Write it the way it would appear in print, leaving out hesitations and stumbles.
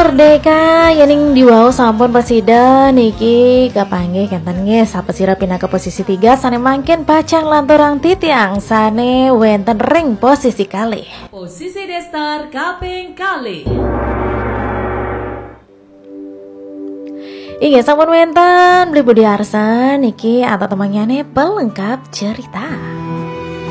Merdeka yening diwao sampun presiden niki kapanggih kenten nge sapa sira pindah ke posisi 3 sane mangkin pacang lanturang titiang sane wenten ring posisi kali. Posisi Destar kaping kali. Inggih sampun wenten beli budi arsan niki atau temannya pelengkap cerita.